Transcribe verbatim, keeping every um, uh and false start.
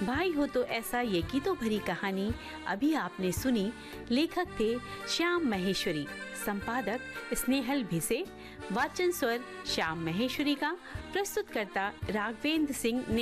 भाई हो तो ऐसा ये गीतों भरी कहानी अभी आपने सुनी। लेखक थे श्याम महेश्वरी, संपादक स्नेहल भिसे, वाचन स्वर श्याम महेश्वरी का, प्रस्तुतकर्ता राघवेंद्र सिंह ने